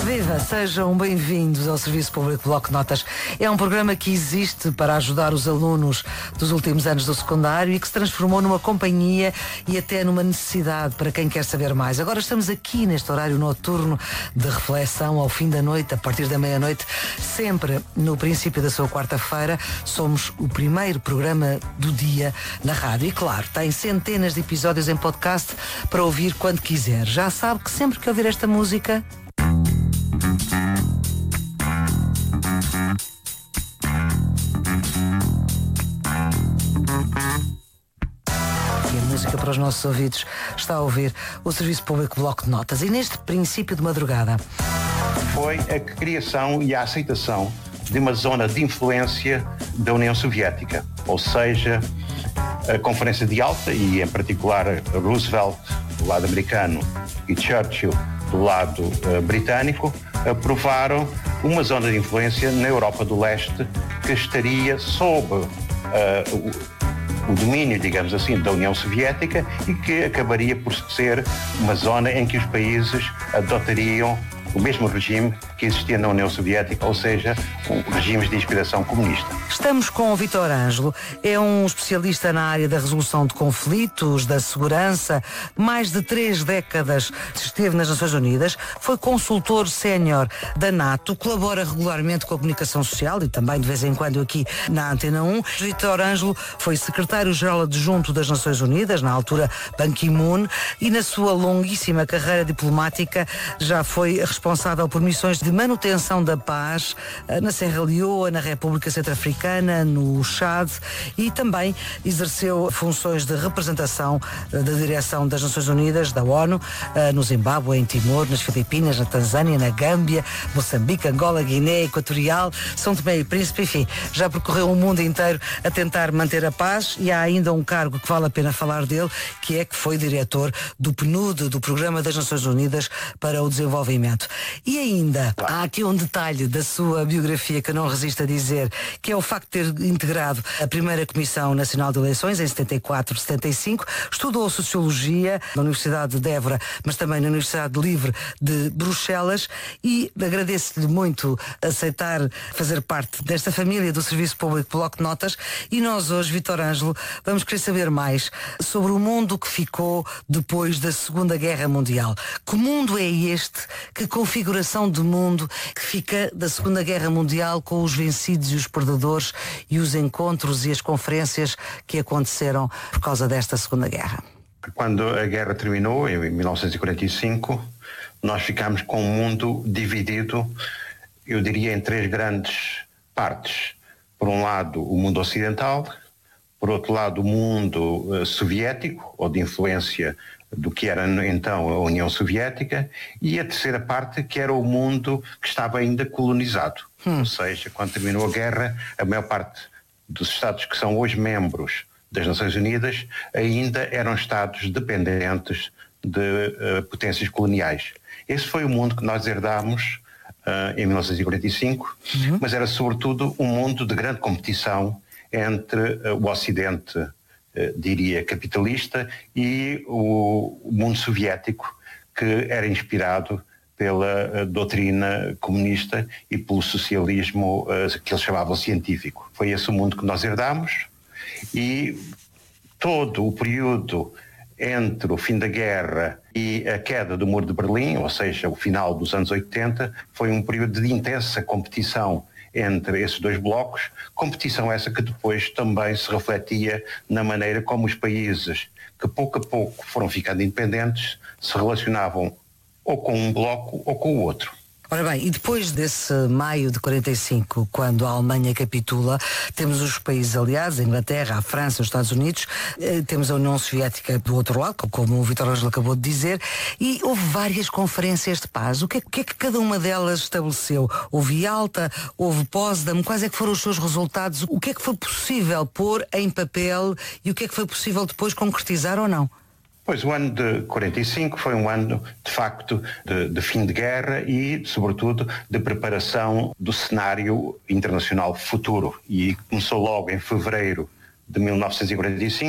Viva, sejam bem-vindos ao Serviço Público Bloco de Notas. É um programa que existe para ajudar os alunos dos últimos anos do secundário e que se transformou numa companhia e até numa necessidade para quem quer saber mais. Agora estamos aqui neste horário noturno de reflexão ao fim da noite, a partir da meia-noite, sempre no princípio da sua quarta-feira. Somos o primeiro programa do dia na rádio e, claro, tem centenas de episódios em podcast para ouvir quando quiser. Já sabe que sempre que ouvir esta música... E a música para os nossos ouvidos está a ouvir o Serviço Público Bloco de Notas. E neste princípio de madrugada... Foi a criação e a aceitação de uma zona de influência da União Soviética. Ou seja, a Conferência de Yalta, e em particular Roosevelt do lado americano e Churchill do lado britânico, aprovaram uma zona de influência na Europa do Leste que estaria sob o domínio, digamos assim, da União Soviética e que acabaria por ser uma zona em que os países adotariam o mesmo regime que existia na União Soviética, ou seja, regimes de inspiração comunista. Estamos com o Vítor Ângelo, é um especialista na área da resolução de conflitos, da segurança, mais de 3 décadas esteve nas Nações Unidas, foi consultor sénior da NATO, colabora regularmente com a comunicação social e também de vez em quando aqui na Antena 1. Vítor Ângelo foi secretário-geral adjunto das Nações Unidas, na altura Ban Ki-moon, e na sua longuíssima carreira diplomática já foi responsável por missões de manutenção da paz na Serra Leoa, na República Centro-Africana, no Chad, e também exerceu funções de representação da direção das Nações Unidas, da ONU, no Zimbábue, em Timor, nas Filipinas, na Tanzânia, na Gâmbia, Moçambique, Angola, Guiné Equatorial, São Tomé e Príncipe, enfim, já percorreu o mundo inteiro a tentar manter a paz, e há ainda um cargo que vale a pena falar dele, que foi diretor do PNUD, do Programa das Nações Unidas para o Desenvolvimento. E ainda, há aqui um detalhe da sua biografia que eu não resisto a dizer, que é o facto de ter integrado a primeira Comissão Nacional de Eleições em 74, 75, estudou Sociologia na Universidade de Évora, mas também na Universidade Livre de Bruxelas, e agradeço-lhe muito aceitar fazer parte desta família do Serviço Público Bloco de Notas. E nós hoje, Vítor Ângelo, vamos querer saber mais sobre o mundo que ficou depois da Segunda Guerra Mundial. Que mundo é este? Que configuração de mundo que fica da Segunda Guerra Mundial, com os vencidos e os perdedores e os encontros e as conferências que aconteceram por causa desta Segunda Guerra? Quando a guerra terminou, em 1945, nós ficámos com um mundo dividido, eu diria, em 3 grandes partes. Por um lado, o mundo ocidental, por outro lado, o mundo soviético, ou de influência do que era então a União Soviética, e a terceira parte, que era o mundo que estava ainda colonizado. Ou seja, quando terminou a guerra, a maior parte dos Estados que são hoje membros das Nações Unidas ainda eram Estados dependentes de potências coloniais. Esse foi o mundo que nós herdámos em 1945, mas era sobretudo um mundo de grande competição entre o Ocidente, diria, capitalista, e o mundo soviético, que era inspirado pela doutrina comunista e pelo socialismo que eles chamavam científico. Foi esse o mundo que nós herdámos, e todo o período entre o fim da guerra e a queda do Muro de Berlim, ou seja, o final dos anos 80, foi um período de intensa competição entre esses 2 blocos, competição essa que depois também se refletia na maneira como os países que pouco a pouco foram ficando independentes se relacionavam ou com um bloco ou com o outro. Ora bem, e depois desse maio de 45, quando a Alemanha capitula, temos os países aliados, a Inglaterra, a França, os Estados Unidos, temos a União Soviética do outro lado, como o Vítor Ângelo acabou de dizer, e houve várias conferências de paz. O que é que cada uma delas estabeleceu? Houve Yalta, houve Potsdam, quais é que foram os seus resultados? O que é que foi possível pôr em papel e o que é que foi possível depois concretizar ou não? Pois, o ano de 45 foi um ano, de facto, de fim de guerra e, sobretudo, de preparação do cenário internacional futuro. E começou logo em fevereiro de 1945,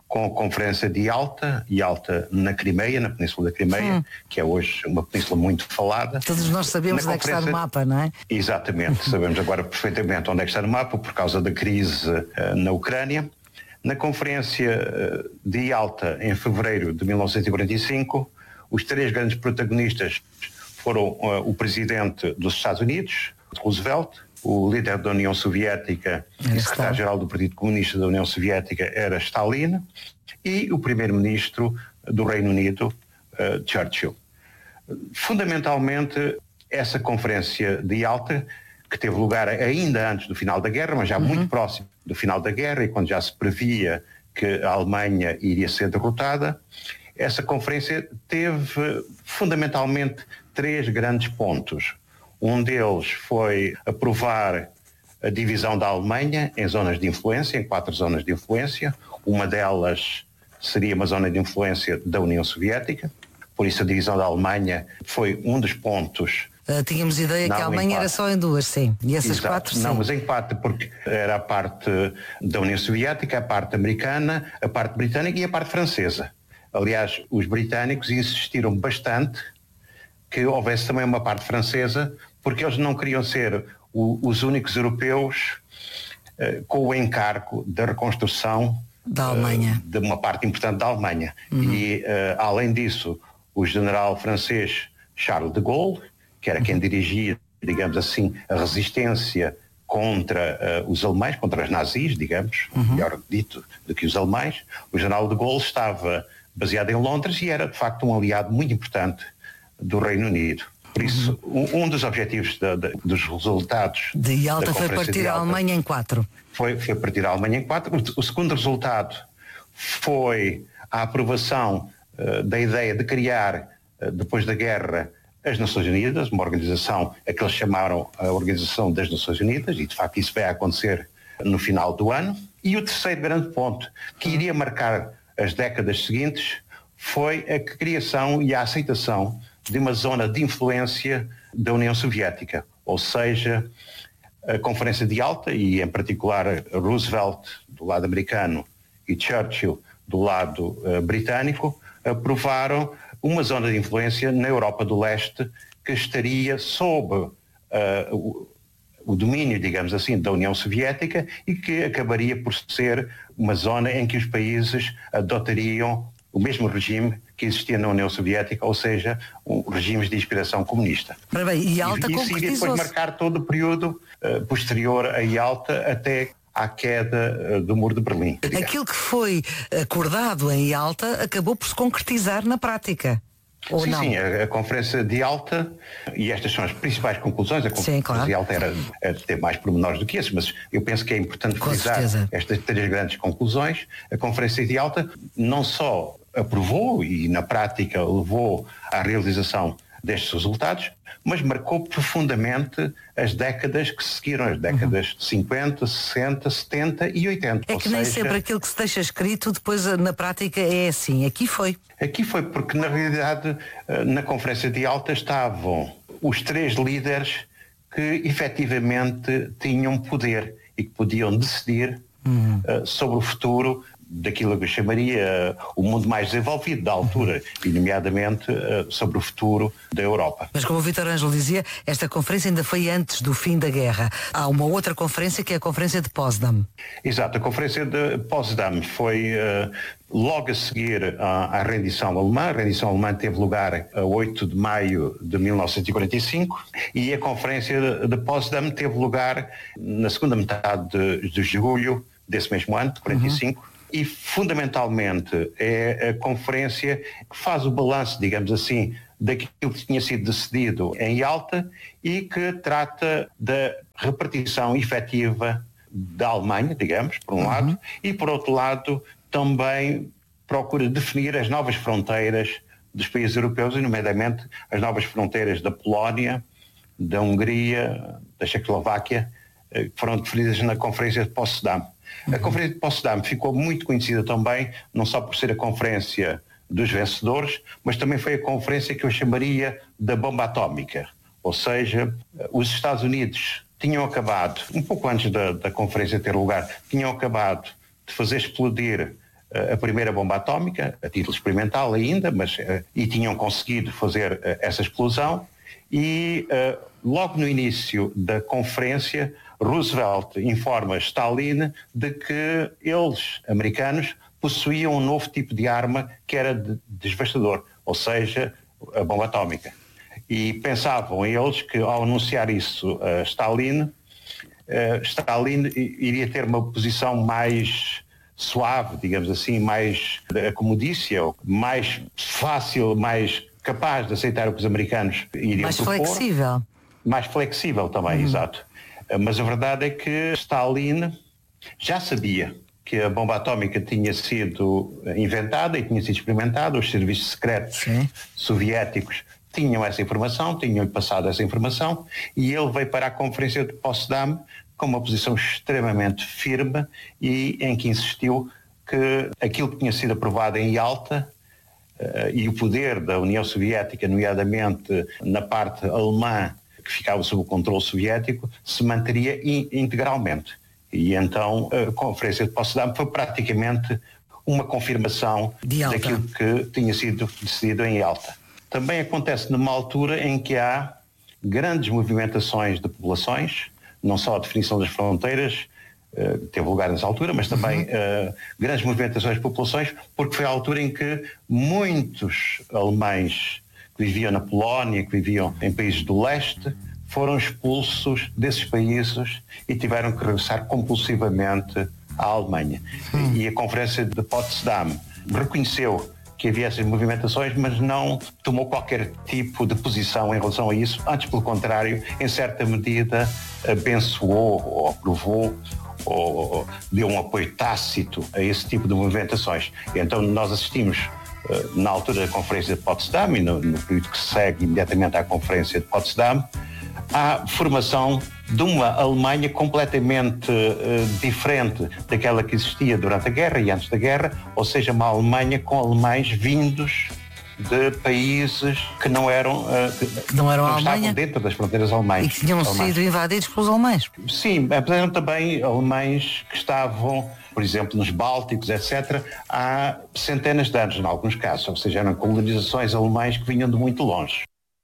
com a Conferência de Yalta na Crimeia, na Península da Crimeia, que é hoje uma península muito falada. Todos nós sabemos onde é que está no mapa, não é? Exatamente, sabemos agora perfeitamente onde é que está no mapa por causa da crise na Ucrânia. Na Conferência de Yalta, em fevereiro de 1945, os três grandes protagonistas foram o presidente dos Estados Unidos, Roosevelt, o líder da União Soviética e secretário-geral do Partido Comunista da União Soviética era Stalin, e o primeiro-ministro do Reino Unido, Churchill. Fundamentalmente, essa Conferência de Yalta, que teve lugar ainda antes do final da guerra, mas já muito próximo do final da guerra, e quando já se previa que a Alemanha iria ser derrotada, essa conferência teve fundamentalmente três grandes pontos. Um deles foi aprovar a divisão da Alemanha em zonas de influência, em 4 zonas de influência. Uma delas seria uma zona de influência da União Soviética, por isso a divisão da Alemanha foi um dos pontos. Tínhamos ideia que a Alemanha era só em 2, sim, e essas Exato. 4 sim. Não, mas em 4 porque era a parte da União Soviética, a parte americana, a parte britânica e a parte francesa. Aliás, os britânicos insistiram bastante que houvesse também uma parte francesa, porque eles não queriam ser os únicos europeus com o encargo da reconstrução da Alemanha, de uma parte importante da Alemanha. E, além disso, o general francês Charles de Gaulle, que era quem dirigia, digamos assim, a resistência contra os alemães, contra os nazis, digamos, melhor dito do que os alemães, o general de Gaulle estava baseado em Londres e era, de facto, um aliado muito importante do Reino Unido. Por isso, um dos objetivos dos resultados de Yalta foi partir a Alemanha em 4. Foi partir a Alemanha em 4. O segundo resultado foi a aprovação da ideia de criar, depois da guerra, as Nações Unidas, uma organização a que eles chamaram a Organização das Nações Unidas, e de facto isso vai acontecer no final do ano. E o terceiro grande ponto, que iria marcar as décadas seguintes, foi a criação e a aceitação de uma zona de influência da União Soviética, ou seja, a Conferência de Yalta, e em particular Roosevelt do lado americano e Churchill do lado britânico, aprovaram uma zona de influência na Europa do Leste que estaria sob o domínio, digamos assim, da União Soviética e que acabaria por ser uma zona em que os países adotariam o mesmo regime que existia na União Soviética, ou seja, regimes de inspiração comunista. Bem, e Yalta isso iria depois marcar todo o período posterior a Yalta até à queda do Muro de Berlim. Aquilo que foi acordado em Yalta acabou por se concretizar na prática. Ou sim, não? sim, a Conferência de Yalta, e estas são as principais conclusões, a Conferência de Yalta era ter mais pormenores do que esses, mas eu penso que é importante frisar estas 3 grandes conclusões. A Conferência de Yalta não só aprovou e na prática levou à realização destes resultados, mas marcou profundamente as décadas que seguiram, as décadas de 50, 60, 70 e 80. É que nem sempre aquilo que se deixa escrito depois na prática é assim. Aqui foi. Aqui foi porque na realidade na Conferência de Yalta estavam os 3 líderes que efetivamente tinham poder e que podiam decidir sobre o futuro daquilo que eu chamaria o mundo mais desenvolvido da altura, e nomeadamente sobre o futuro da Europa. Mas como o Vítor Ângelo dizia, esta conferência ainda foi antes do fim da guerra. Há uma outra conferência que é a Conferência de Potsdam. Exato, a Conferência de Potsdam foi logo a seguir à rendição alemã. A rendição alemã teve lugar a 8 de maio de 1945 e a Conferência de Potsdam teve lugar na segunda metade de julho desse mesmo ano, de 45. E, fundamentalmente, é a conferência que faz o balanço, digamos assim, daquilo que tinha sido decidido em Yalta e que trata da repartição efetiva da Alemanha, digamos, por um lado, e, por outro lado, também procura definir as novas fronteiras dos países europeus, e, nomeadamente, as novas fronteiras da Polónia, da Hungria, da Checoslováquia, que foram definidas na Conferência de Potsdam. A Conferência de Potsdam ficou muito conhecida também, não só por ser a conferência dos vencedores, mas também foi a conferência que eu chamaria da bomba atómica. Ou seja, os Estados Unidos tinham acabado, um pouco antes da conferência ter lugar, tinham acabado de fazer explodir a primeira bomba atómica, a título experimental ainda, e tinham conseguido fazer essa explosão. E logo no início da conferência, Roosevelt informa Stalin de que eles, americanos, possuíam um novo tipo de arma que era devastador, ou seja, a bomba atómica. E pensavam eles que, ao anunciar isso a Stalin iria ter uma posição mais suave, digamos assim, mais acomodícia, mais fácil, mais capaz de aceitar o que os americanos iriam mais propor. Flexível. Mais flexível também, exato. Mas a verdade é que Stalin já sabia que a bomba atómica tinha sido inventada e tinha sido experimentada. Os serviços secretos soviéticos tinham essa informação, tinham-lhe passado essa informação, e ele veio para a Conferência de Potsdam com uma posição extremamente firme e em que insistiu que aquilo que tinha sido aprovado em Yalta e o poder da União Soviética, nomeadamente na parte alemã, que ficava sob o controle soviético, se manteria integralmente. E então a Conferência de Potsdam foi praticamente uma confirmação daquilo que tinha sido decidido em Yalta. Também acontece numa altura em que há grandes movimentações de populações, não só a definição das fronteiras, teve lugar nessa altura, mas também grandes movimentações de populações, porque foi a altura em que muitos alemães que viviam na Polónia, que viviam em países do leste, foram expulsos desses países e tiveram que regressar compulsivamente à Alemanha. E a Conferência de Potsdam reconheceu que havia essas movimentações, mas não tomou qualquer tipo de posição em relação a isso. Antes, pelo contrário, em certa medida, abençoou ou aprovou ou deu um apoio tácito a esse tipo de movimentações. E então nós assistimos, na altura da Conferência de Potsdam e no período que segue imediatamente à Conferência de Potsdam, à formação de uma Alemanha completamente diferente daquela que existia durante a guerra e antes da guerra, ou seja, uma Alemanha com alemães vindos de países que não eram estavam dentro das fronteiras alemãs. E que tinham sido invadidos pelos alemães. Sim, eram também alemães que estavam, por exemplo, nos Bálticos, etc., há centenas de anos, em alguns casos, ou seja, eram colonizações alemãs que vinham de muito longe.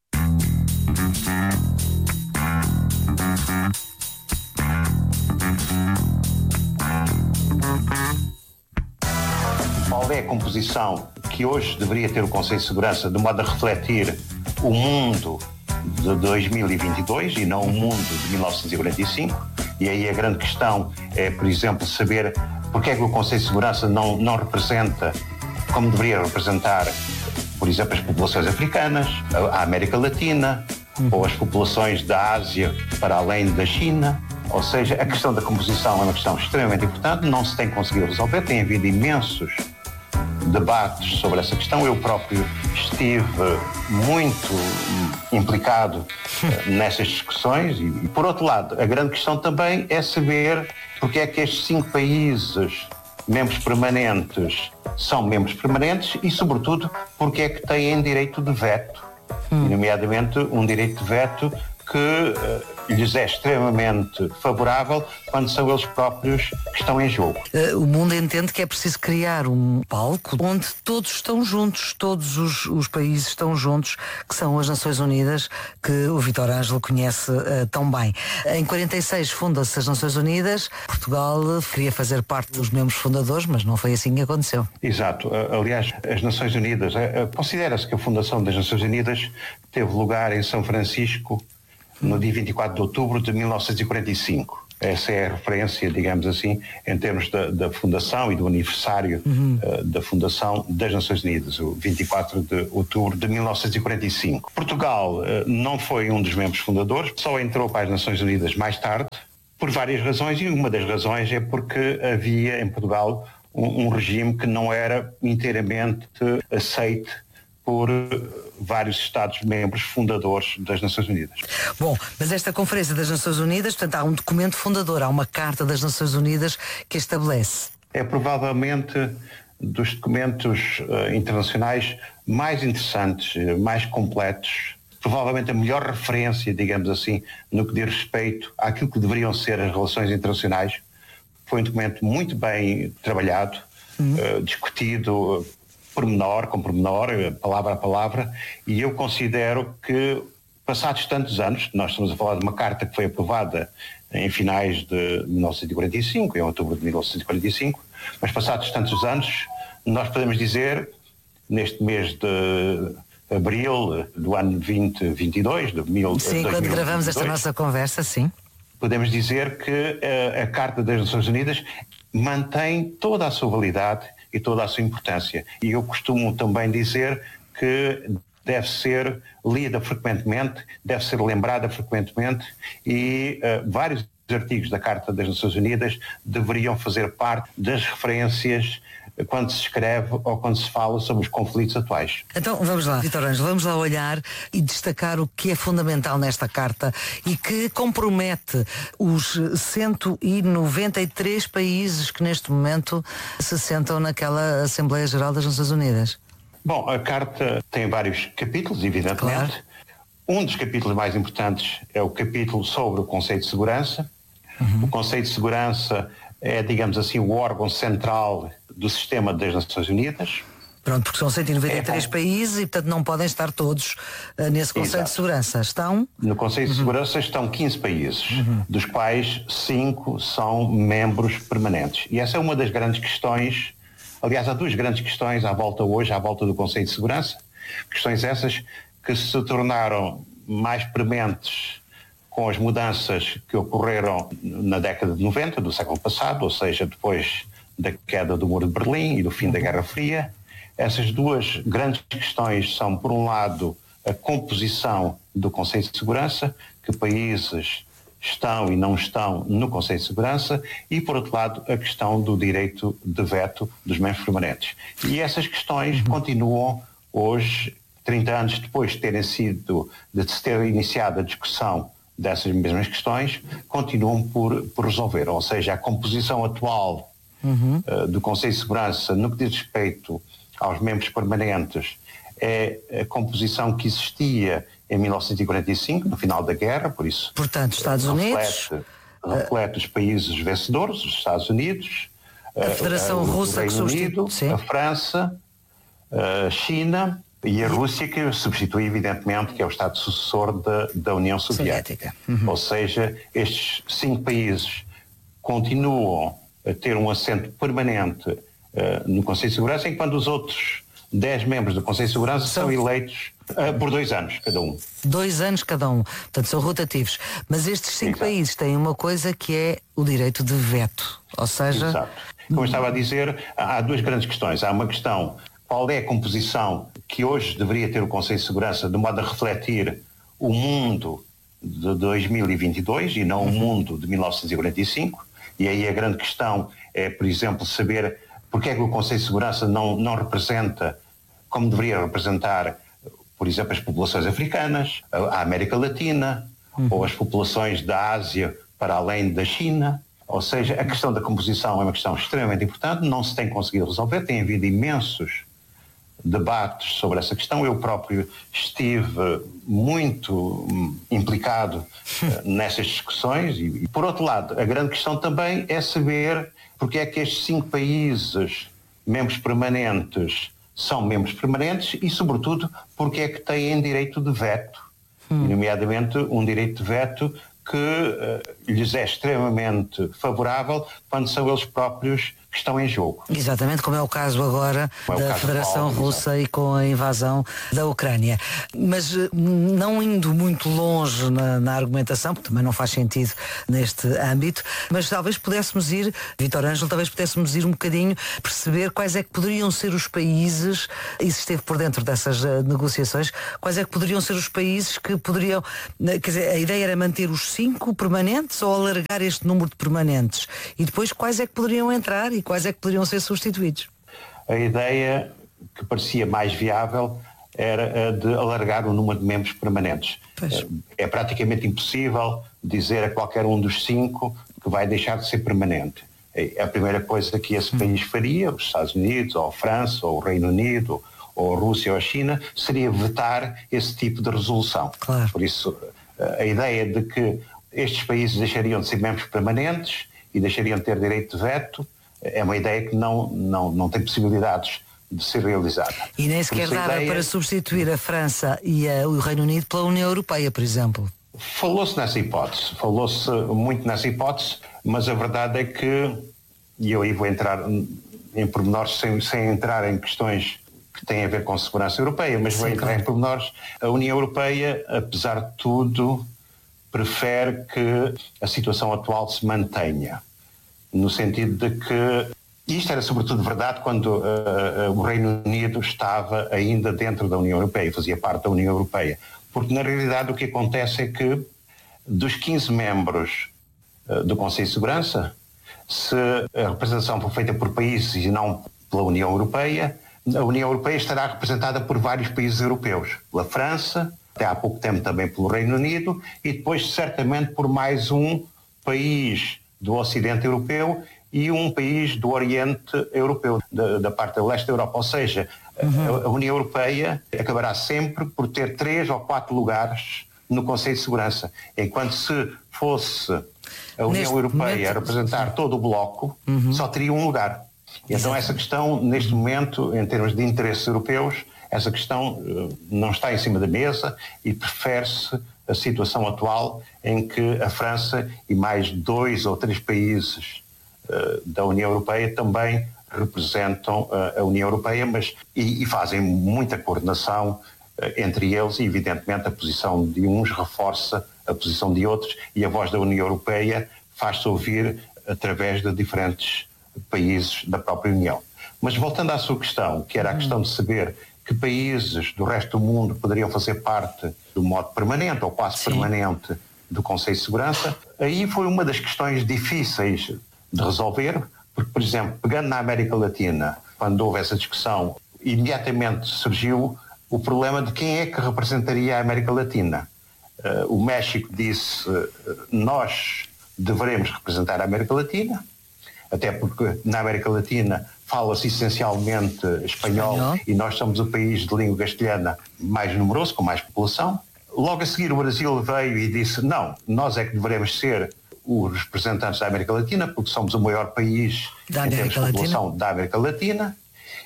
Qual é a composição que hoje deveria ter o Conselho de Segurança de modo a refletir o mundo de 2022 e não o mundo de 1945? E aí a grande questão é, por exemplo, saber porque é que o Conselho de Segurança não representa como deveria representar, por exemplo, as populações africanas, a América Latina, ou as populações da Ásia para além da China. Ou seja, a questão da composição é uma questão extremamente importante, não se tem conseguido resolver, tem havido imensos debates sobre essa questão. Eu próprio estive muito implicado nessas discussões e, por outro lado, a grande questão também é saber porque é que estes 5 países membros permanentes são membros permanentes e, sobretudo, porque é que têm direito de veto, nomeadamente um direito de veto que lhes é extremamente favorável quando são eles próprios que estão em jogo. O mundo entende que é preciso criar um palco onde todos estão juntos, todos os países estão juntos, que são as Nações Unidas, que o Vítor Ângelo conhece tão bem. Em 46 funda-se as Nações Unidas. Portugal queria fazer parte dos membros fundadores, mas não foi assim que aconteceu. Exato. Aliás, as Nações Unidas, considera-se que a fundação das Nações Unidas teve lugar em São Francisco no dia 24 de outubro de 1945. Essa é a referência, digamos assim, em termos da fundação e do aniversário da fundação das Nações Unidas, o 24 de outubro de 1945. Portugal não foi um dos membros fundadores, só entrou para as Nações Unidas mais tarde, por várias razões, e uma das razões é porque havia em Portugal um regime que não era inteiramente aceite por vários Estados-membros fundadores das Nações Unidas. Bom, mas esta Conferência das Nações Unidas, portanto, há um documento fundador, há uma Carta das Nações Unidas que estabelece. É provavelmente dos documentos internacionais mais interessantes, mais completos, provavelmente a melhor referência, digamos assim, no que diz respeito àquilo que deveriam ser as relações internacionais. Foi um documento muito bem trabalhado, discutido pormenor com pormenor, palavra a palavra, e eu considero que, passados tantos anos, nós estamos a falar de uma carta que foi aprovada em finais de 1945, em outubro de 1945, mas passados tantos anos, nós podemos dizer, neste mês de abril do ano 2022, de 2022... Sim, quando gravamos esta nossa conversa, sim. Podemos dizer que a Carta das Nações Unidas mantém toda a sua validade e toda a sua importância. E eu costumo também dizer que deve ser lida frequentemente, deve ser lembrada frequentemente e vários artigos da Carta das Nações Unidas deveriam fazer parte das referências quando se escreve ou quando se fala sobre os conflitos atuais. Então vamos lá, Vítor Ângelo, vamos lá olhar e destacar o que é fundamental nesta carta e que compromete os 193 países que neste momento se sentam naquela Assembleia Geral das Nações Unidas. Bom, a carta tem vários capítulos, evidentemente. Claro. Um dos capítulos mais importantes é o capítulo sobre o Conselho de Segurança. O Conselho de Segurança é, digamos assim, o órgão central do sistema das Nações Unidas. Pronto, porque são 193 países e, portanto, não podem estar todos nesse Conselho de Segurança. Estão? No Conselho de Segurança estão 15 países, dos quais 5 são membros permanentes. E essa é uma das grandes questões. Aliás, há duas grandes questões à volta do Conselho de Segurança. Questões essas que se tornaram mais prementes com as mudanças que ocorreram na década de 90 do século passado, ou seja, depois da queda do Muro de Berlim e do fim da Guerra Fria. Essas duas grandes questões são, por um lado, a composição do Conselho de Segurança, que países estão e não estão no Conselho de Segurança, e, por outro lado, a questão do direito de veto dos membros permanentes. E essas questões continuam hoje, 30 anos depois de se ter iniciado a discussão dessas mesmas questões, continuam por resolver. Ou seja, a composição atual do Conselho de Segurança, no que diz respeito aos membros permanentes, é a composição que existia em 1945, no final da guerra, por isso... Portanto, Estados Unidos... Reflete os países vencedores, os Estados Unidos, a Federação Russa, o Reino Unido, a França, a China... E a Rússia, que substitui, evidentemente, que é o Estado sucessor da União Soviética. Ou seja, estes 5 países continuam a ter um assento permanente no Conselho de Segurança, enquanto os outros 10 membros do Conselho de Segurança são eleitos por 2 anos cada um. 2 anos cada um, portanto são rotativos. Mas estes 5 países têm uma coisa que é o direito de veto. Ou seja... Exato. Como eu estava a dizer, há duas grandes questões. Há uma questão... Qual é a composição que hoje deveria ter o Conselho de Segurança de modo a refletir o mundo de 2022 e não o mundo de 1945? E aí a grande questão é, por exemplo, saber porque é que o Conselho de Segurança não representa, como deveria representar, por exemplo, as populações africanas, a América Latina, ou as populações da Ásia para além da China. Ou seja, a questão da composição é uma questão extremamente importante, não se tem conseguido resolver, tem havido imensos debates sobre essa questão. Eu próprio estive muito implicado nessas discussões e, por outro lado, a grande questão também é saber porque é que estes 5 países membros permanentes são membros permanentes e, sobretudo, porque é que têm direito de veto, nomeadamente um direito de veto que lhes é extremamente favorável quando são eles próprios que estão em jogo. Exatamente, como é o caso agora da Federação Russa e com a invasão da Ucrânia. Mas não indo muito longe na argumentação, porque também não faz sentido neste âmbito, mas talvez pudéssemos ir, Vítor Ângelo, talvez pudéssemos ir um bocadinho perceber quais é que poderiam ser os países, e se esteve por dentro dessas negociações, quais é que poderiam ser os países que poderiam, quer dizer, a ideia era manter os 5 permanentes ou alargar este número de permanentes? E depois quais é que poderiam entrar e quais é que poderiam ser substituídos? A ideia que parecia mais viável era a de alargar o número de membros permanentes. Pois. É praticamente impossível dizer a qualquer um dos 5 que vai deixar de ser permanente. A primeira coisa que esse país faria, os Estados Unidos, ou a França, ou o Reino Unido, ou a Rússia ou a China, seria vetar esse tipo de resolução. Claro. Por isso, a ideia de que estes países deixariam de ser membros permanentes e deixariam de ter direito de veto é uma ideia que não tem possibilidades de ser realizada. E nem sequer dava para substituir a França e o Reino Unido pela União Europeia, por exemplo. Falou-se muito nessa hipótese, mas a verdade é que, e eu aí vou entrar em pormenores sem entrar em questões que têm a ver com segurança europeia, mas vou entrar em pormenores. A União Europeia, apesar de tudo, prefere que a situação atual se mantenha, no sentido de que isto era sobretudo verdade quando o Reino Unido estava ainda dentro da União Europeia, fazia parte da União Europeia, porque na realidade o que acontece é que dos 15 membros do Conselho de Segurança, se a representação for feita por países e não pela União Europeia, a União Europeia estará representada por vários países europeus, pela França, até há pouco tempo também pelo Reino Unido, e depois certamente por mais um país do Ocidente Europeu e um país do Oriente Europeu, da parte do leste da Europa. Ou seja, a União Europeia acabará sempre por ter 3 ou 4 lugares no Conselho de Segurança, enquanto se fosse a União Europeia a representar todo o bloco, só teria um lugar. E então essa questão, neste momento, em termos de interesses europeus, essa questão não está em cima da mesa e prefere-se a situação atual em que a França e mais 2 ou 3 países da União Europeia também representam a União Europeia, e fazem muita coordenação entre eles, e evidentemente a posição de uns reforça a posição de outros, e a voz da União Europeia faz-se ouvir através de diferentes países da própria União. Mas voltando à sua questão, que era a questão de saber que países do resto do mundo poderiam fazer parte do modo permanente ou quase permanente do Conselho de Segurança, aí foi uma das questões difíceis de resolver, porque, por exemplo, pegando na América Latina, quando houve essa discussão, imediatamente surgiu o problema de quem é que representaria a América Latina. O México disse, nós devemos representar a América Latina, até porque na América Latina fala-se essencialmente espanhol e nós somos o país de língua castelhana mais numeroso, com mais população. Logo a seguir o Brasil veio e disse, não, nós é que devemos ser os representantes da América Latina, porque somos o maior país em termos de população da América Latina.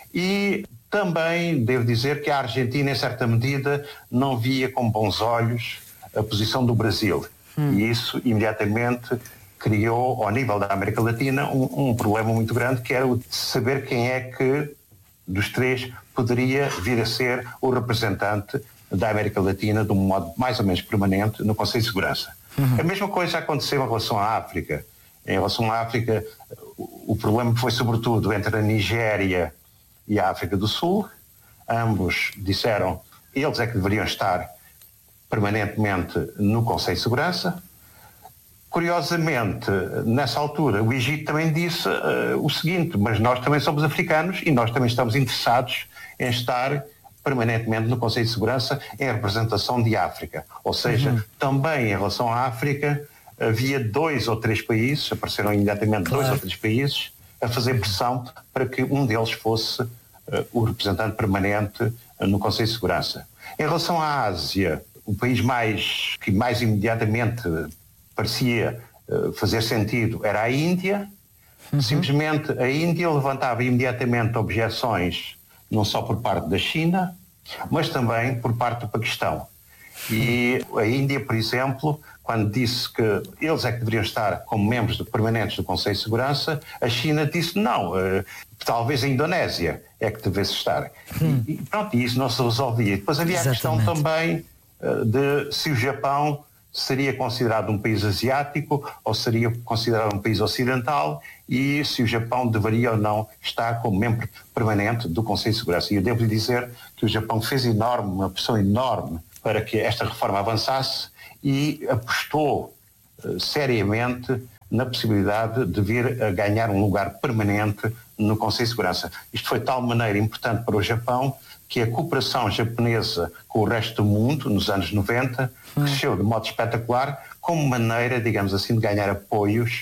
E também devo dizer que a Argentina, em certa medida, não via com bons olhos a posição do Brasil. E isso imediatamente criou, ao nível da América Latina, um problema muito grande, que era o de saber quem é que, dos 3, poderia vir a ser o representante da América Latina de um modo mais ou menos permanente no Conselho de Segurança. A mesma coisa aconteceu em relação à África. Em relação à África, o problema foi sobretudo entre a Nigéria e a África do Sul. Ambos disseram que eles é que deveriam estar permanentemente no Conselho de Segurança. Curiosamente, nessa altura, o Egito também disse o seguinte, mas nós também somos africanos e nós também estamos interessados em estar permanentemente no Conselho de Segurança em representação de África. Ou seja, também em relação à África, havia 2 ou 3 países, apareceram imediatamente 2 ou 3 países, a fazer pressão para que um deles fosse o representante permanente no Conselho de Segurança. Em relação à Ásia, o país que mais imediatamente parecia fazer sentido era a Índia. Simplesmente a Índia levantava imediatamente objeções, não só por parte da China, mas também por parte do Paquistão. E a Índia, por exemplo, quando disse que eles é que deveriam estar como membros permanentes do Conselho de Segurança, a China disse não, talvez a Indonésia é que devesse estar. E pronto, e isso não se resolvia. Depois havia a questão também de se o Japão seria considerado um país asiático ou seria considerado um país ocidental, e se o Japão deveria ou não estar como membro permanente do Conselho de Segurança. E eu devo lhe dizer que o Japão fez uma pressão enorme para que esta reforma avançasse e apostou seriamente na possibilidade de vir a ganhar um lugar permanente no Conselho de Segurança. Isto foi de tal maneira importante para o Japão que a cooperação japonesa com o resto do mundo, nos anos 90, cresceu de modo espetacular, como maneira, digamos assim, de ganhar apoios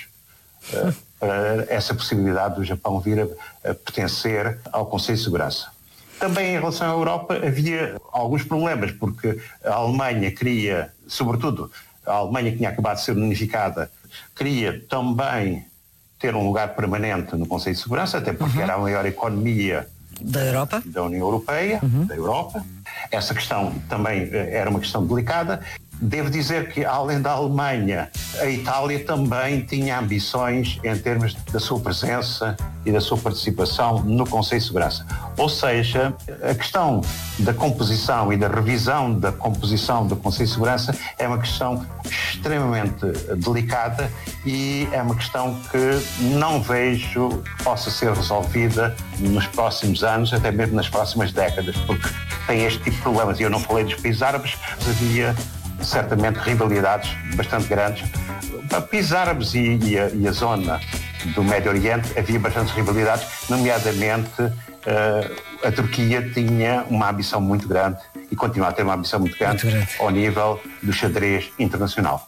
para essa possibilidade do Japão vir a pertencer ao Conselho de Segurança. Também em relação à Europa havia alguns problemas, porque a Alemanha queria, sobretudo a Alemanha que tinha acabado de ser unificada, queria também ter um lugar permanente no Conselho de Segurança, até porque era a maior economia da Europa, da União Europeia, da Europa. Essa questão também era uma questão delicada. Devo dizer que, além da Alemanha, a Itália também tinha ambições em termos da sua presença e da sua participação no Conselho de Segurança. Ou seja, a questão da composição e da revisão da composição do Conselho de Segurança é uma questão extremamente delicada e é uma questão que não vejo que possa ser resolvida nos próximos anos, até mesmo nas próximas décadas, porque tem este tipo de problemas. E eu não falei dos países árabes, mas havia certamente rivalidades bastante grandes. Para países árabes e a zona do Médio Oriente havia bastantes rivalidades, nomeadamente a Turquia tinha uma ambição muito grande e continua a ter uma ambição muito grande ao nível do xadrez internacional.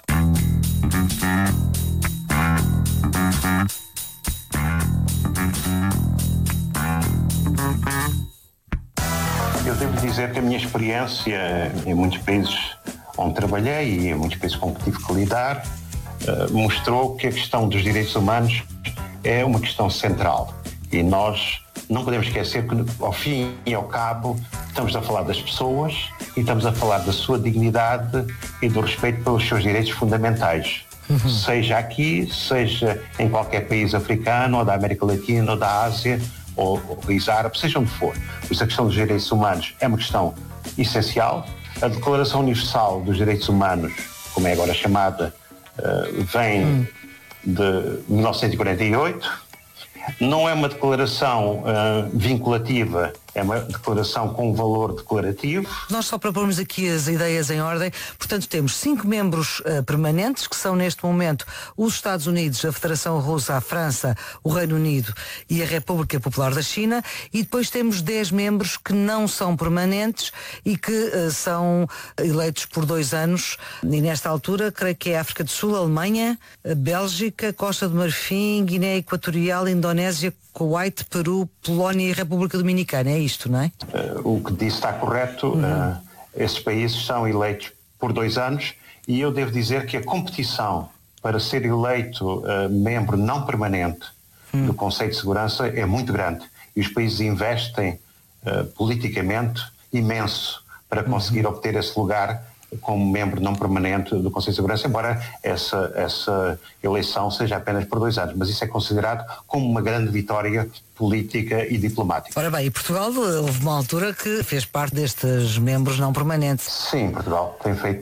Eu devo dizer que a minha experiência em muitos países onde trabalhei e em muitos países com que tive que lidar mostrou que a questão dos direitos humanos é uma questão central e nós não podemos esquecer que, ao fim e ao cabo, estamos a falar das pessoas e estamos a falar da sua dignidade e do respeito pelos seus direitos fundamentais, seja aqui, seja em qualquer país africano ou da América Latina ou da Ásia ou país árabe, seja onde for. Por isso a questão dos direitos humanos é uma questão essencial. A Declaração Universal dos Direitos Humanos, como é agora chamada, vem de 1948. Não é uma declaração vinculativa, é uma declaração com um valor declarativo. Nós só para pormos aqui as ideias em ordem, portanto temos 5 membros permanentes, que são neste momento os Estados Unidos, a Federação Russa, a França, o Reino Unido e a República Popular da China, e depois temos 10 membros que não são permanentes e que são eleitos por 2 anos, e nesta altura creio que é a África do Sul, a Alemanha, a Bélgica, Costa do Marfim, Guiné Equatorial, Indonésia, Kuwait, Peru, Polónia e República Dominicana. É isto, não é? O que disse está correto. Esses países são eleitos por 2 anos e eu devo dizer que a competição para ser eleito membro não permanente do Conselho de Segurança é muito grande e os países investem politicamente imenso para conseguir obter esse lugar como membro não permanente do Conselho de Segurança, embora essa eleição seja apenas por 2 anos, mas isso é considerado como uma grande vitória política e diplomática. Ora bem, e Portugal houve uma altura que fez parte destes membros não permanentes. Sim, Portugal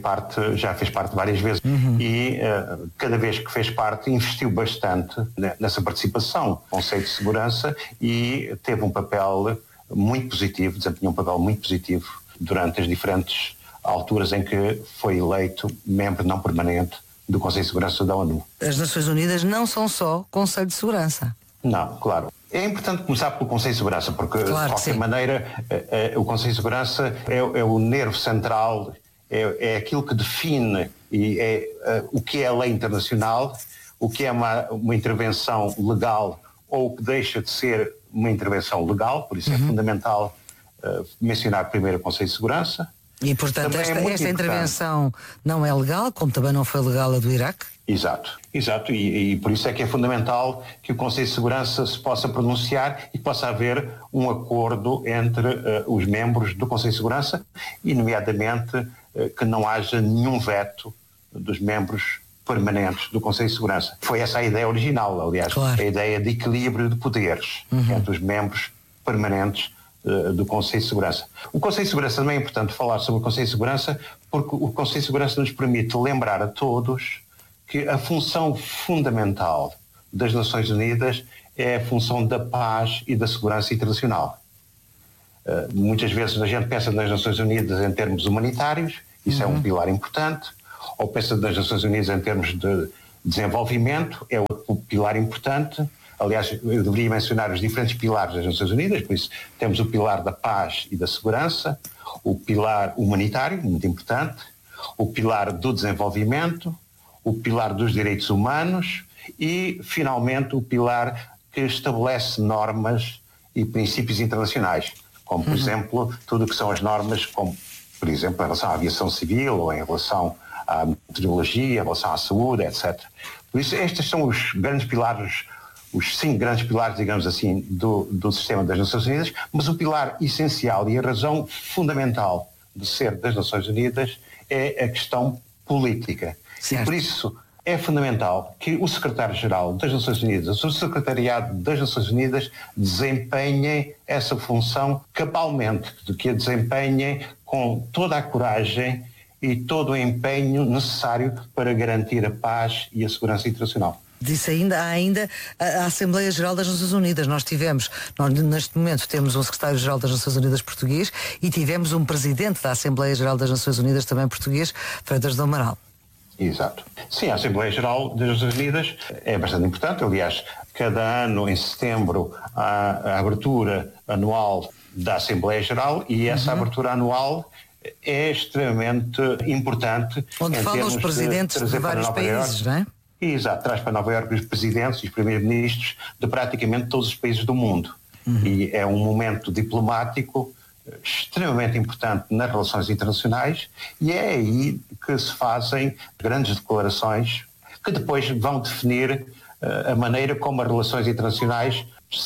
já fez parte várias vezes e cada vez que fez parte investiu bastante nessa participação no Conselho de Segurança e teve um papel muito positivo, desempenhou um papel muito positivo durante as diferentes alturas em que foi eleito membro não permanente do Conselho de Segurança da ONU. As Nações Unidas não são só Conselho de Segurança. Não, claro. É importante começar pelo Conselho de Segurança, porque de qualquer maneira o Conselho de Segurança é o nervo central, é aquilo que define e o que é a lei internacional, o que é uma intervenção legal ou o que deixa de ser uma intervenção legal, por isso é fundamental mencionar primeiro o Conselho de Segurança. E, portanto, esta intervenção não é legal, como também não foi legal a do Iraque? Exato. E por isso é que é fundamental que o Conselho de Segurança se possa pronunciar e possa haver um acordo entre os membros do Conselho de Segurança e, nomeadamente, que não haja nenhum veto dos membros permanentes do Conselho de Segurança. Foi essa a ideia original, aliás, a ideia de equilíbrio de poderes entre os membros permanentes do Conselho de Segurança. O Conselho de Segurança também é importante falar sobre o Conselho de Segurança porque o Conselho de Segurança nos permite lembrar a todos que a função fundamental das Nações Unidas é a função da paz e da segurança internacional. Muitas vezes a gente pensa nas Nações Unidas em termos humanitários, isso é um pilar importante, ou pensa nas Nações Unidas em termos de desenvolvimento, é outro pilar importante. Aliás, eu deveria mencionar os diferentes pilares das Nações Unidas, por isso temos o pilar da paz e da segurança, o pilar humanitário, muito importante, o pilar do desenvolvimento, o pilar dos direitos humanos e, finalmente, o pilar que estabelece normas e princípios internacionais, como, por exemplo, tudo o que são as normas, como, por exemplo, em relação à aviação civil ou em relação à meteorologia, em relação à saúde, etc. Por isso, estes são os grandes pilares os 5 grandes pilares, digamos assim, do sistema das Nações Unidas, mas o pilar essencial e a razão fundamental de ser das Nações Unidas é a questão política. Certo. E por isso é fundamental que o secretário-geral das Nações Unidas, o secretariado das Nações Unidas, desempenhem essa função cabalmente, que a desempenhem com toda a coragem e todo o empenho necessário para garantir a paz e a segurança internacional. Disse há ainda a Assembleia Geral das Nações Unidas. Nós neste momento temos um secretário-geral das Nações Unidas português e tivemos um presidente da Assembleia Geral das Nações Unidas também português, Freitas do Amaral. Exato. Sim, a Assembleia Geral das Nações Unidas é bastante importante. Aliás, cada ano, em setembro, há a abertura anual da Assembleia Geral e essa abertura anual é extremamente importante. Onde falam os presidentes de vários países, não é? Exato, traz para Nova Iorque os presidentes e os primeiros-ministros de praticamente todos os países do mundo. E é um momento diplomático extremamente importante nas relações internacionais e é aí que se fazem grandes declarações que depois vão definir a maneira como as relações internacionais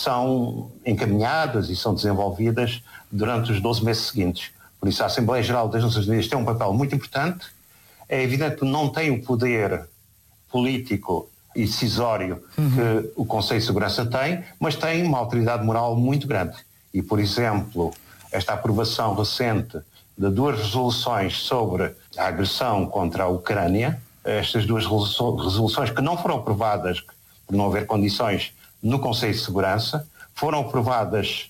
são encaminhadas e são desenvolvidas durante os 12 meses seguintes. Por isso a Assembleia Geral das Nações Unidas tem um papel muito importante. É evidente que não tem o poder político e decisório que o Conselho de Segurança tem, mas tem uma autoridade moral muito grande. E, por exemplo, esta aprovação recente de 2 resoluções sobre a agressão contra a Ucrânia, estas 2 resoluções que não foram aprovadas por não haver condições no Conselho de Segurança, foram aprovadas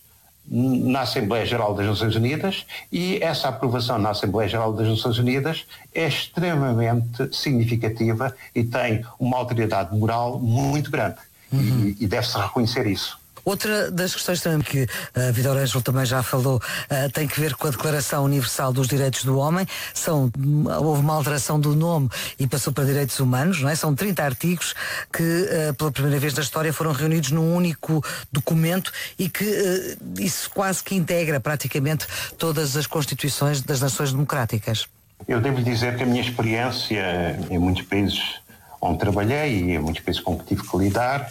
na Assembleia Geral das Nações Unidas e essa aprovação na Assembleia Geral das Nações Unidas é extremamente significativa e tem uma autoridade moral muito grande e deve-se reconhecer isso. Outra das questões também que a Vítor Ângelo também já falou tem que ver com a Declaração Universal dos Direitos do Homem. Houve uma alteração do nome e passou para Direitos Humanos, não é? São 30 artigos que pela primeira vez na história foram reunidos num único documento e que isso quase que integra praticamente todas as constituições das nações democráticas. Eu devo dizer que a minha experiência em muitos países onde trabalhei e em muitos países com que tive que lidar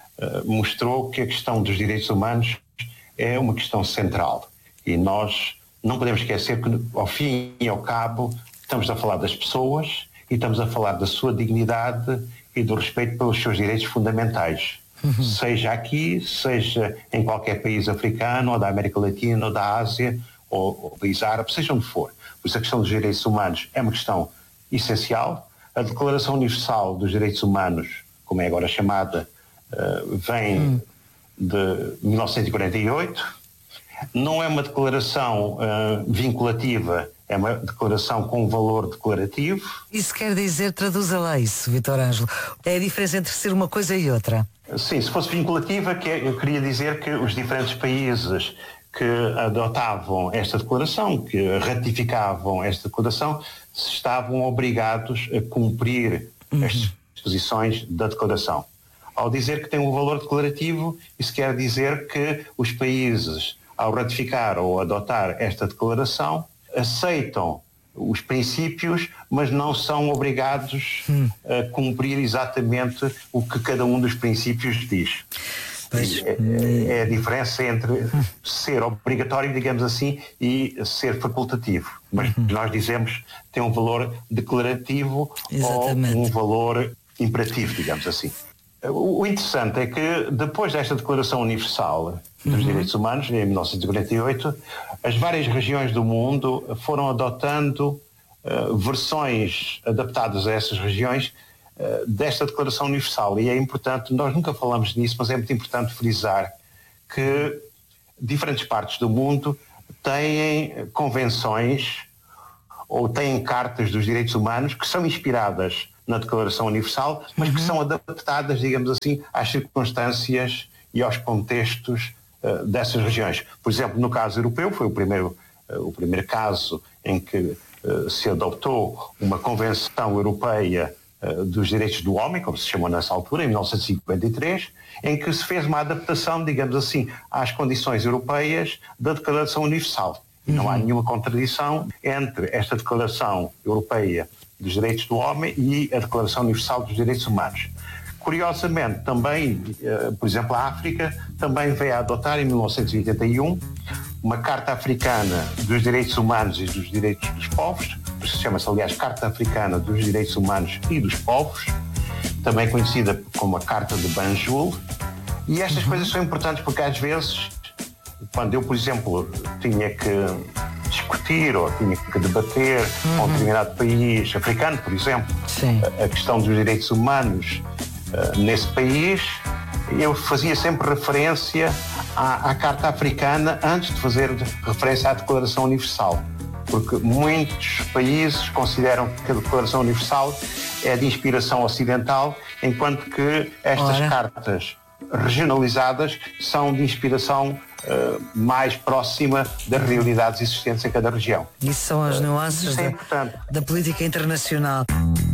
mostrou que a questão dos direitos humanos é uma questão central e nós não podemos esquecer que ao fim e ao cabo estamos a falar das pessoas e estamos a falar da sua dignidade e do respeito pelos seus direitos fundamentais, seja aqui, seja em qualquer país africano ou da América Latina ou da Ásia ou país árabe, seja onde for. Por isso a questão dos direitos humanos é uma questão essencial. A Declaração Universal dos Direitos Humanos, como é agora chamada, vem de 1948, não é uma declaração vinculativa, é uma declaração com valor declarativo. Isso quer dizer, traduza lá isso, Vítor Ângelo, é a diferença entre ser uma coisa e outra. Sim, se fosse vinculativa, eu queria dizer que os diferentes países que adotavam esta declaração, que ratificavam esta declaração, estavam obrigados a cumprir as disposições da declaração. Ao dizer que tem um valor declarativo, isso quer dizer que os países, ao ratificar ou adotar esta declaração, aceitam os princípios, mas não são obrigados a cumprir exatamente o que cada um dos princípios diz. É a diferença entre ser obrigatório, digamos assim, e ser facultativo. Mas nós dizemos que tem um valor declarativo ou um valor imperativo, digamos assim. O interessante é que depois desta Declaração Universal dos Direitos Humanos, em 1948, as várias regiões do mundo foram adotando versões adaptadas a essas regiões desta Declaração Universal. E é importante, nós nunca falamos nisso, mas é muito importante frisar que diferentes partes do mundo têm convenções ou têm cartas dos direitos humanos que são inspiradas na Declaração Universal, mas que são adaptadas, digamos assim, às circunstâncias e aos contextos dessas regiões. Por exemplo, no caso europeu, foi o primeiro caso em que se adotou uma Convenção Europeia dos Direitos do Homem, como se chamou nessa altura, em 1953, em que se fez uma adaptação, digamos assim, às condições europeias da Declaração Universal. E não há nenhuma contradição entre esta Declaração Europeia dos Direitos do Homem e a Declaração Universal dos Direitos Humanos. Curiosamente, também, por exemplo, a África também veio a adotar em 1981 uma Carta Africana dos Direitos Humanos e dos Direitos dos Povos, chama-se, aliás, Carta Africana dos Direitos Humanos e dos Povos, também conhecida como a Carta de Banjul. E estas coisas são importantes porque, às vezes, quando eu, por exemplo, tinha que discutir ou tinha que debater com um determinado país africano, por exemplo, a questão dos direitos humanos nesse país, eu fazia sempre referência à Carta Africana antes de fazer referência à Declaração Universal, porque muitos países consideram que a Declaração Universal é de inspiração ocidental, enquanto que estas cartas regionalizadas são de inspiração mais próxima das realidades existentes em cada região. Isso são as nuances da política internacional.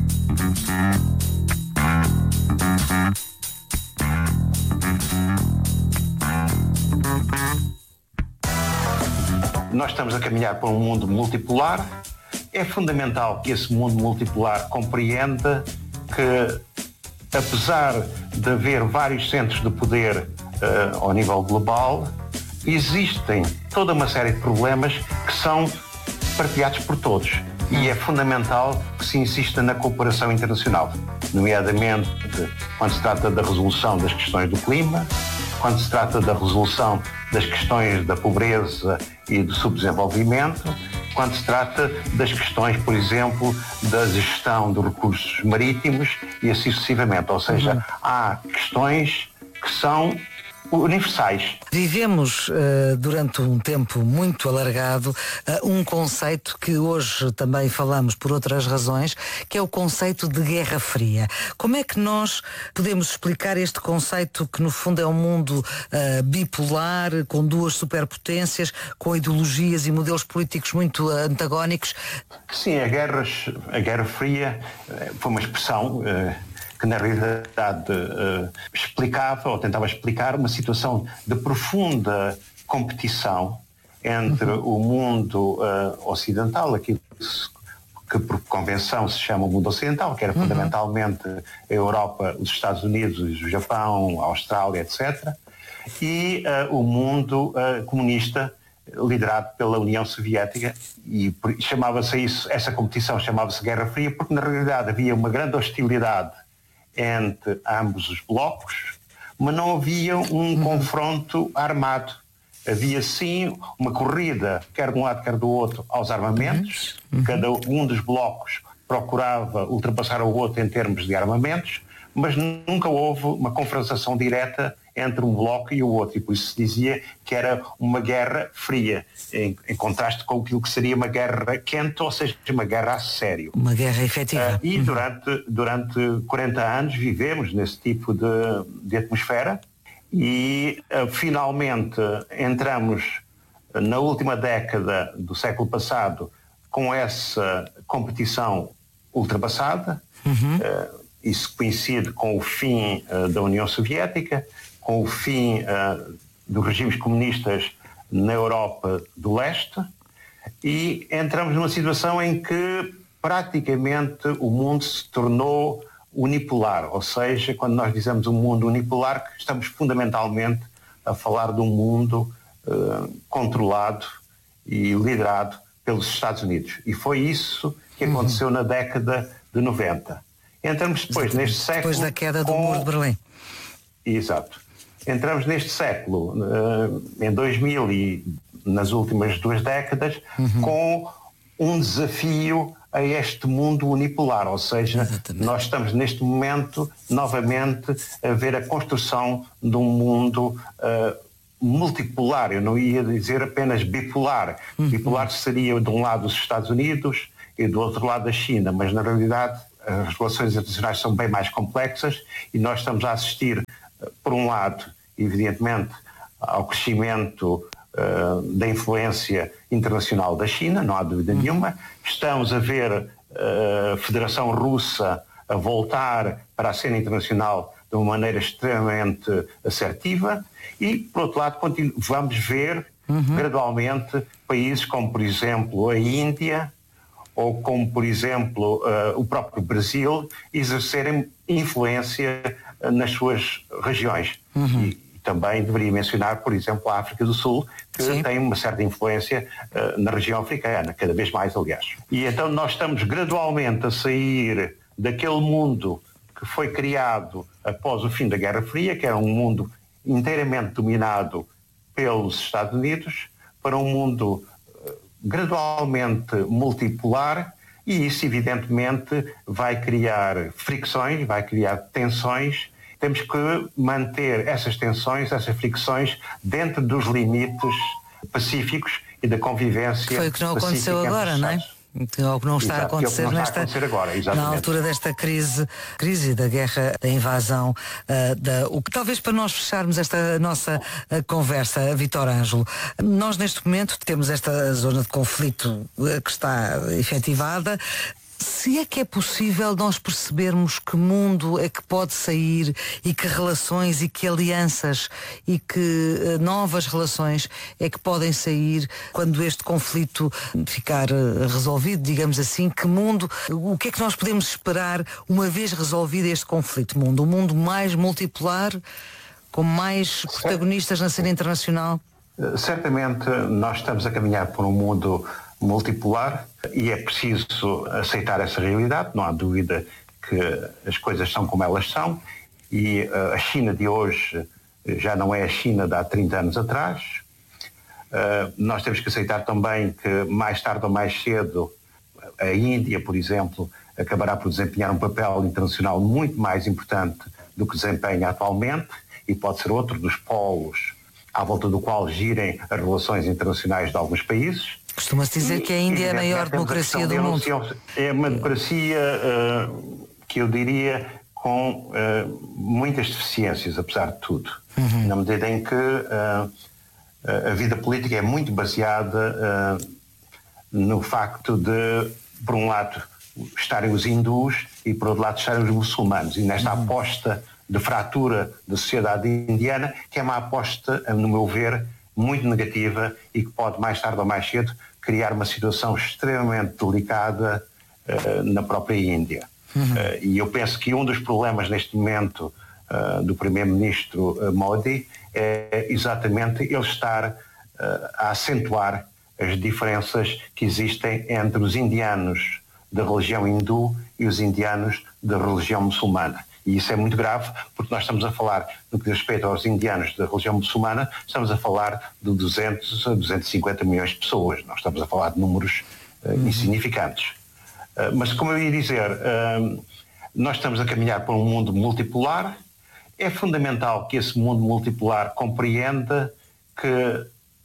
Nós estamos a caminhar para um mundo multipolar. É fundamental que esse mundo multipolar compreenda que, apesar de haver vários centros de poder ao nível global, existem toda uma série de problemas que são partilhados por todos. E é fundamental que se insista na cooperação internacional, nomeadamente quando se trata da resolução das questões do clima, quando se trata da resolução das questões da pobreza e do subdesenvolvimento, quando se trata das questões, por exemplo, da gestão dos recursos marítimos e assim sucessivamente. Ou seja, há questões que são universais. Vivemos durante um tempo muito alargado um conceito que hoje também falamos por outras razões, que é o conceito de Guerra Fria. Como é que nós podemos explicar este conceito que no fundo é um mundo bipolar, com duas superpotências, com ideologias e modelos políticos muito antagónicos? Sim, a Guerra Fria foi uma expressão que na realidade explicava ou tentava explicar uma situação de profunda competição entre o mundo ocidental, aquilo que por convenção se chama o mundo ocidental, que era fundamentalmente a Europa, os Estados Unidos, o Japão, a Austrália, etc., e o mundo comunista, liderado pela União Soviética, e chamava-se isso, essa competição chamava-se Guerra Fria, porque na realidade havia uma grande hostilidade entre ambos os blocos, mas não havia um confronto armado. Havia sim uma corrida, quer de um lado quer do outro, aos armamentos. Cada um dos blocos procurava ultrapassar o outro em termos de armamentos, mas nunca houve uma confrontação direta entre um bloco e o outro, e por isso se dizia que era uma guerra fria, em contraste com aquilo que seria uma guerra quente, ou seja, uma guerra a sério. Uma guerra efetiva. E durante 40 anos vivemos nesse tipo de atmosfera e finalmente entramos na última década do século passado com essa competição ultrapassada. Isso coincide com o fim da União Soviética, com o fim dos regimes comunistas na Europa do Leste, e entramos numa situação em que praticamente o mundo se tornou unipolar. Ou seja, quando nós dizemos um mundo unipolar, estamos fundamentalmente a falar de um mundo controlado e liderado pelos Estados Unidos. E foi isso que aconteceu na década de 90. Entramos depois neste século... Depois da queda do Muro de Berlim. Exato. Entramos neste século, em 2000 e nas últimas 2 décadas, com um desafio a este mundo unipolar. Ou seja, nós estamos neste momento, novamente, a ver a construção de um mundo multipolar. Eu não ia dizer apenas bipolar. Bipolar seria, de um lado, os Estados Unidos e do outro lado a China, mas na realidade as relações internacionais são bem mais complexas e nós estamos a assistir, por um lado, evidentemente, ao crescimento da influência internacional da China, não há dúvida nenhuma. Estamos a ver a Federação Russa a voltar para a cena internacional de uma maneira extremamente assertiva e, por outro lado, vamos ver gradualmente países como, por exemplo, a Índia ou como, por exemplo, o próprio Brasil, exercerem influência nas suas regiões. E também deveria mencionar, por exemplo, a África do Sul, que Sim. tem uma certa influência na região africana, cada vez mais, aliás. E então nós estamos gradualmente a sair daquele mundo que foi criado após o fim da Guerra Fria, que era um mundo inteiramente dominado pelos Estados Unidos, para um mundo gradualmente multipolar, e isso evidentemente vai criar fricções, vai criar tensões. Temos que manter essas tensões, essas fricções dentro dos limites pacíficos e da convivência. Foi o que não aconteceu agora, não é? O que não está a acontecer na altura desta crise da guerra, da invasão, o que talvez para nós fecharmos esta nossa conversa, Vítor Ângelo, nós neste momento temos esta zona de conflito que está efetivada. Se é que é possível nós percebermos que mundo é que pode sair e que relações e que alianças e que novas relações é que podem sair quando este conflito ficar resolvido, digamos assim, que mundo, o que é que nós podemos esperar uma vez resolvido este conflito? Um mundo mais multipolar, com mais protagonistas na cena internacional? Certamente nós estamos a caminhar por um mundo multipolar e é preciso aceitar essa realidade. Não há dúvida que as coisas são como elas são, e a China de hoje já não é a China de há 30 anos atrás. Nós temos que aceitar também que mais tarde ou mais cedo a Índia, por exemplo, acabará por desempenhar um papel internacional muito mais importante do que desempenha atualmente, e pode ser outro dos polos à volta do qual girem as relações internacionais de alguns países. Costuma-se dizer que a Índia é a maior democracia do mundo. É uma democracia que eu diria com muitas deficiências, apesar de tudo. Na medida em que a vida política é muito baseada no facto de, por um lado, estarem os hindus e, por outro lado, estarem os muçulmanos. E nesta aposta de fratura da sociedade indiana, que é uma aposta, no meu ver, muito negativa e que pode, mais tarde ou mais cedo, criar uma situação extremamente delicada na própria Índia. E eu penso que um dos problemas neste momento do primeiro-ministro Modi é exatamente ele estar a acentuar as diferenças que existem entre os indianos da religião hindu e os indianos da religião muçulmana. E isso é muito grave, porque nós estamos a falar, no que diz respeito aos indianos da religião muçulmana, estamos a falar de 200 a 250 milhões de pessoas. Nós estamos a falar de números insignificantes. Mas, como eu ia dizer, nós estamos a caminhar para um mundo multipolar. É fundamental que esse mundo multipolar compreenda que,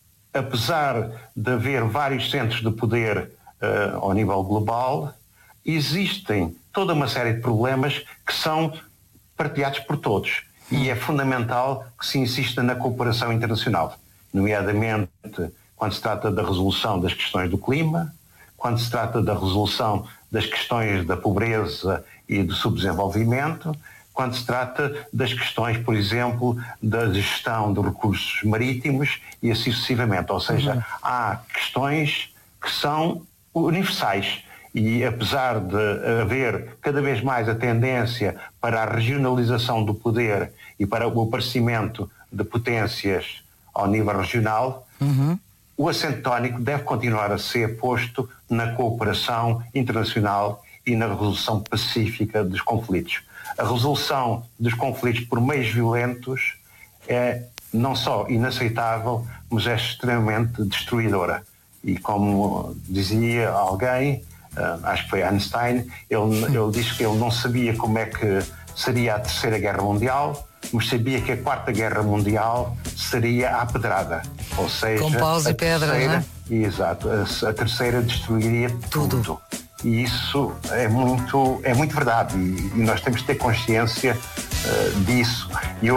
apesar de haver vários centros de poder ao nível global, existem toda uma série de problemas que são partilhados por todos. E é fundamental que se insista na cooperação internacional, nomeadamente quando se trata da resolução das questões do clima, quando se trata da resolução das questões da pobreza e do subdesenvolvimento, quando se trata das questões, por exemplo, da gestão dos recursos marítimos e assim sucessivamente. Ou seja, há questões que são universais. E apesar de haver cada vez mais a tendência para a regionalização do poder e para o aparecimento de potências ao nível regional, o acento tónico deve continuar a ser posto na cooperação internacional e na resolução pacífica dos conflitos. A resolução dos conflitos por meios violentos é não só inaceitável, mas é extremamente destruidora. E como dizia alguém, acho que foi Einstein, ele disse que ele não sabia como é que seria a Terceira Guerra Mundial, mas sabia que a Quarta Guerra Mundial seria à pedrada. Ou seja, com paus e pedras, não é? Exato, a terceira destruiria tudo. E isso é muito verdade, e nós temos que ter consciência disso. E